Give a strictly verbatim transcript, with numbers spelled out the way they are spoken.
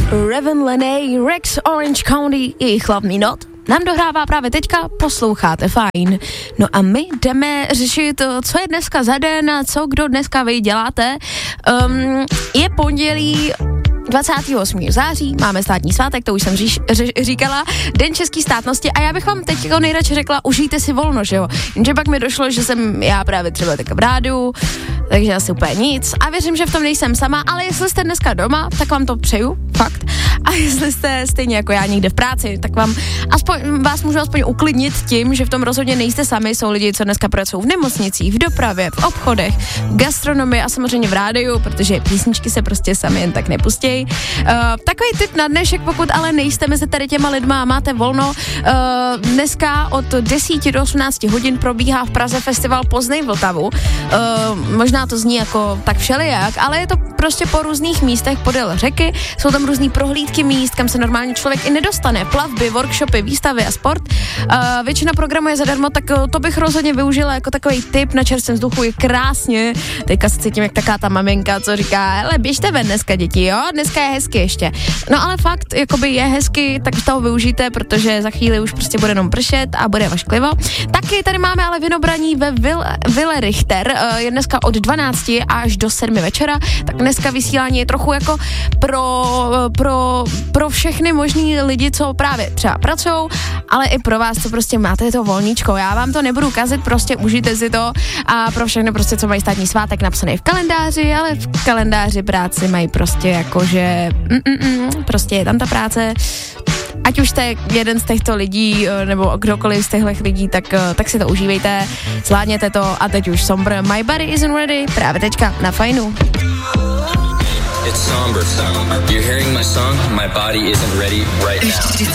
Raven Lenny, Rex Orange County, jejich hlavní not nám dohrává právě teďka, posloucháte fajn. No a my jdeme řešit, co je dneska za den, co kdo dneska vy děláte. Um, je pondělí dvacátého osmého září, máme státní svátek, to už jsem říš, ři, říkala, den české státnosti a já bych vám teď jako nejradši řekla, užijte si volno, že jo. Jenže pak mi došlo, že jsem já právě třeba taky v rádiu, takže asi úplně nic a věřím, že v tom nejsem sama, ale jestli jste dneska doma, tak vám to přeju, fakt. A jestli jste stejně jako já někde v práci, tak vám aspoň, vás můžu aspoň uklidnit tím, že v tom rozhodně nejste sami, jsou lidi, co dneska pracují v nemocnicích, v dopravě, v obchodech, v gastronomii a samozřejmě v rádiu, protože písničky se prostě sami jen tak nepustí. Uh, takový tip na dnešek, pokud ale nejste mezi tady těma lidma a máte volno, uh, dneska od deseti do osmnácti hodin probíhá v Praze festival Poznej Vltavu. Uh, možná to zní jako tak všelijak, ale je to prostě po různých místech podél řeky, jsou tam různý prohlídky míst, kam se normálně člověk i nedostane, plavby, workshopy, výstavy a sport. Uh, většina programu je zadarmo, tak uh, to bych rozhodně využila jako takový tip na čerstvém vzduchu, je krásně. Teďka se cítím jak taká ta maminka, co říká, hele, běžte ven dneska, děti, jo, dneska je hezky ještě. No ale fakt, jakoby je hezky, tak toho využijte, protože za chvíli už prostě bude jenom pršet a bude vašklivo. Taky tady máme ale vinobraní ve Vile Richter, uh, je dneska od dvanácti až do sedmi večera, tak dneska vysílání je trochu jako pro, pro, pro všechny možný lidi, co právě třeba pracujou, ale i pro vás, co prostě máte to volníčko. Já vám to nebudu kazit, prostě užijte si to a pro všechny prostě, co mají státní svátek napsaný v kalendáři, ale v kalendáři práci mají prostě jakože mm-mm, prostě je tam ta práce. Ať už jste jeden z těchto lidí, nebo kdokoliv z těchto lidí, tak, tak si to užívejte, zvládněte to a teď už Sombr, My Body Isn't Ready, právě teďka na Fajnu. It's Somber. You're hearing my song, My Body Isn't Ready right now.